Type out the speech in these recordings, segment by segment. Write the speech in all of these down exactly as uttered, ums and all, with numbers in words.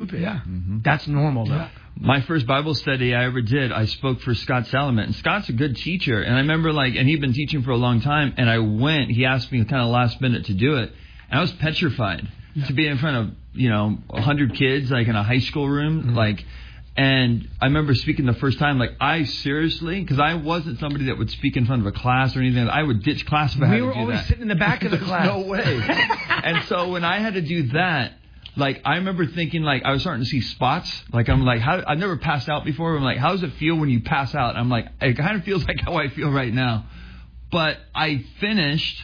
stupid. Yeah. Mm-hmm. That's normal, though. Yeah. My first Bible study I ever did, I spoke for Scott Salamet. And Scott's a good teacher. And I remember, like, and he'd been teaching for a long time. And I went, he asked me kind of last minute to do it. And I was petrified yeah. to be in front of, you know, a hundred kids, like in a high school room. Mm-hmm. Like, and I remember speaking the first time, like, I seriously, because I wasn't somebody that would speak in front of a class or anything. I would ditch class if I had to do that. We were always sitting in the back of the class. No way. And so when I had to do that, like, I remember thinking, like, I was starting to see spots. Like, I'm like, how, I've never passed out before. I'm like, how does it feel when you pass out? I'm like, it kind of feels like how I feel right now. But I finished.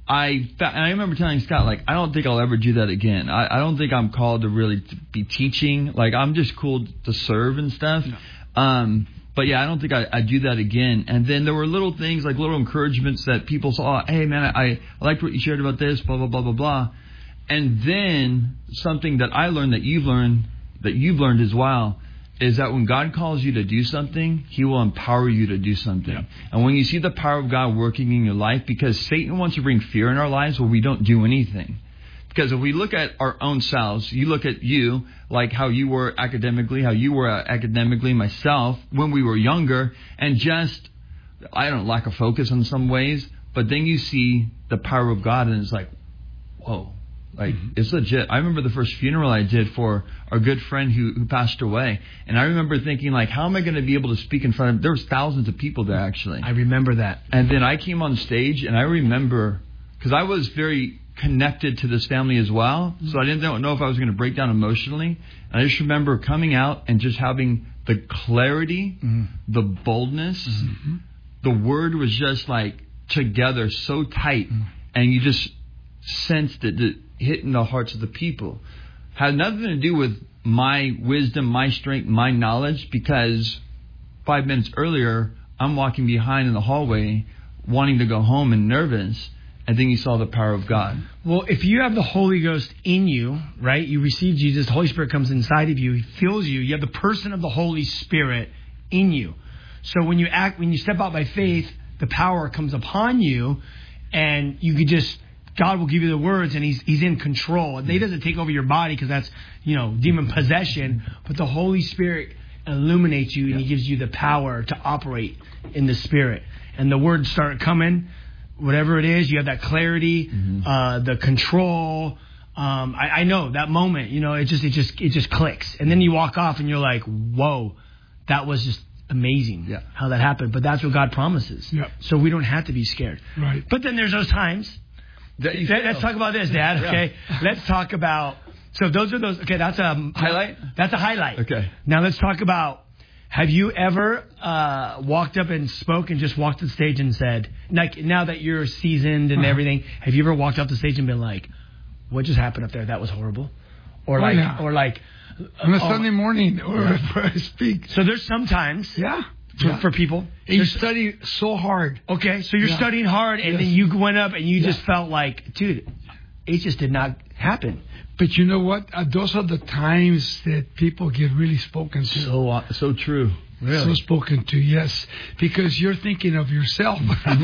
I and I remember telling Scott, like, I don't think I'll ever do that again. I, I don't think I'm called to really be teaching. Like, I'm just cool to serve and stuff. No. Um, but, yeah, I don't think I, I'd do that again. And then there were little things, like little encouragements that people saw. Hey, man, I, I liked what you shared about this, blah, blah, blah, blah, blah. And then something that I learned that you've learned, that you've learned as well, is that when God calls you to do something, He will empower you to do something. Yeah. And when you see the power of God working in your life, because Satan wants to bring fear in our lives where we don't do anything. Because if we look at our own selves, you look at you, like how you were academically, how you were academically, myself, when we were younger, and just, I don't know, lack of focus in some ways, but then you see the power of God and it's like, whoa. Like, mm-hmm. It's legit. I remember the first funeral I did for our good friend who, who passed away. And I remember thinking, like, how am I going to be able to speak in front of... There was thousands of people there, actually. I remember that. And then I came on stage, and I remember... Because I was very connected to this family as well. Mm-hmm. So I didn't know if I was going to break down emotionally. And I just remember coming out and just having the clarity, mm-hmm. the boldness. Mm-hmm. The word was just, like, together, so tight. Mm-hmm. And you just sensed it... it hitting the hearts of the people. Had nothing to do with my wisdom, my strength, my knowledge, because five minutes earlier, I'm walking behind in the hallway wanting to go home and nervous, and then you saw the power of God. Well, if you have the Holy Ghost in you, right, you receive Jesus, the Holy Spirit comes inside of you, He fills you, you have the person of the Holy Spirit in you. So when you act, when you step out by faith, the power comes upon you, and you could just... God will give you the words, and He's He's in control. And He doesn't take over your body because that's, you know, demon possession. But the Holy Spirit illuminates you, and He gives you the power to operate in the Spirit. And the words start coming, whatever it is. You have that clarity, mm-hmm. uh, the control. Um, I, I know that moment. You know, it just it just it just clicks, and then you walk off, and you're like, "Whoa, that was just." Amazing yeah. how that happened. But that's what God promises. Yep. So we don't have to be scared. Right. But then there's those times. That you Let's talk about this, Dad. Okay. Yeah. Let's talk about. So those are those. Okay, that's a highlight. That's a highlight. Okay. Now let's talk about. Have you ever uh, walked up and spoke and just walked to the stage and said, like, now that you're seasoned and uh-huh. everything, have you ever walked up the stage and been like, "What just happened up there? That was horrible," or like, oh, yeah. or like. On a oh, Sunday morning, or yeah. before I speak. So there's sometimes, yeah, for, yeah. for people. And you study so hard. Okay, so you're yeah. studying hard, and yes. then you went up and you yeah. just felt like, dude, it just did not happen. But you know what? Uh, those are the times that people get really spoken to. So uh, so true. Really? So spoken to, yes. Because you're thinking of yourself.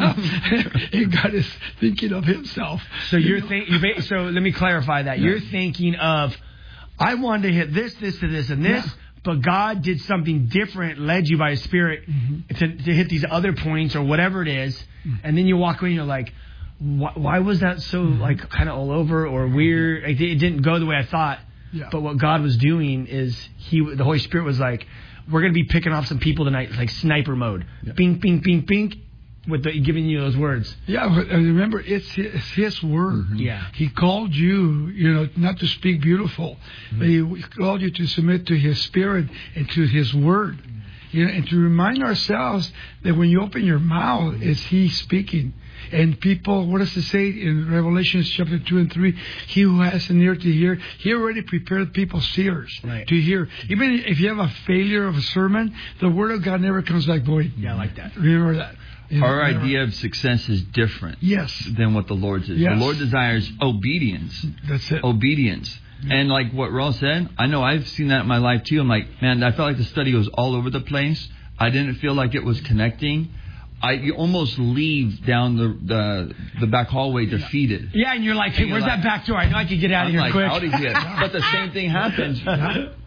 And God is thinking of Himself. So you're think, you So let me clarify that. Yeah. You're thinking of, I wanted to hit this, this, to this, and this, yeah. but God did something different, led you by His Spirit mm-hmm. to, to hit these other points or whatever it is, mm-hmm. and then you walk away and you're like, why, why was that so mm-hmm. like kind of all over or weird? Like, it didn't go the way I thought. Yeah. But what God was doing is He, the Holy Spirit was like, we're going to be picking off some people tonight, like sniper mode, yeah. bing, bing, bing, bing. With the, giving you those words. Yeah, but remember, it's his, it's his word. Mm-hmm. Yeah. He called you, you know, not to speak beautiful, mm-hmm. but He called you to submit to His Spirit and to His word. Mm-hmm. You know, and to remind ourselves that when you open your mouth, it's He speaking. And people, what does it say in Revelation chapter two and three? He who has an ear to hear, He already prepared people's ears right. to hear. Even if you have a failure of a sermon, the word of God never comes back void. Yeah, I like that. Remember that. Our idea of success is different yes. than what the Lord's is. Yes. The Lord desires obedience. That's it. Obedience. Yeah. And like what Raul said, I know I've seen that in my life too. I'm like, man, I felt like the study was all over the place. I didn't feel like it was connecting. I you almost leave down the the, the back hallway defeated. Yeah, and you're like, hey, and where's like, that back door? I know I could get out I'm of here like, quick. Out of here. But the same thing happens.